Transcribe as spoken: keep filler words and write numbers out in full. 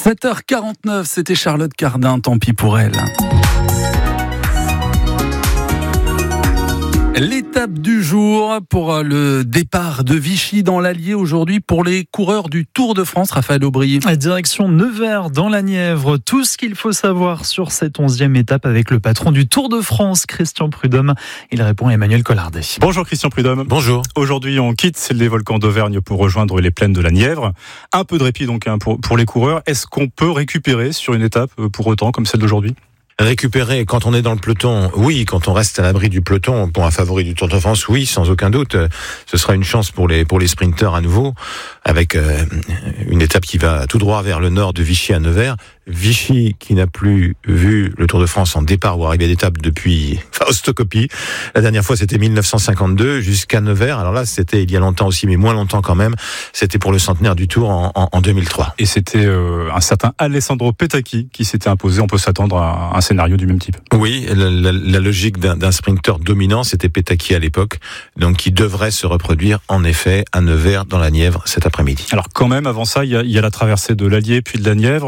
sept heures quarante-neuf, c'était Charlotte Cardin, tant pis pour elle. L'étape du jour pour le départ de Vichy dans l'Allier aujourd'hui pour les coureurs du Tour de France. Raphaël Aubry. Direction Nevers dans la Nièvre. Tout ce qu'il faut savoir sur cette onzième étape avec le patron du Tour de France, Christian Prudhomme. Il répond à Emmanuel Collardet. Bonjour Christian Prudhomme. Bonjour. Aujourd'hui, on quitte les volcans d'Auvergne pour rejoindre les plaines de la Nièvre. Un peu de répit donc hein, pour, pour les coureurs. Est-ce qu'on peut récupérer sur une étape pour autant comme celle d'aujourd'hui ? Récupérer quand on est dans le peloton, oui. Quand on reste à l'abri du peloton, pour un favori du Tour de France, oui, sans aucun doute. Ce sera une chance pour les pour les sprinteurs à nouveau, avec euh, une étape qui va tout droit vers le nord de Vichy à Nevers. Vichy qui n'a plus vu le Tour de France en départ ou arrivée d'étape depuis Faustocopie. La dernière fois, c'était mille neuf cent cinquante-deux jusqu'à Nevers. Alors là, c'était il y a longtemps aussi, mais moins longtemps quand même. C'était pour le centenaire du Tour en, en, en deux mille trois. Et c'était euh, un certain Alessandro Petacchi qui s'était imposé. On peut s'attendre à un scénario du même type. Oui, la, la, la logique d'un, d'un sprinter dominant, c'était Petacchi à l'époque, donc qui devrait se reproduire en effet à Nevers dans la Nièvre cet après-midi. Alors quand même, avant ça, il y a, il y a la traversée de l'Allier puis de la Nièvre.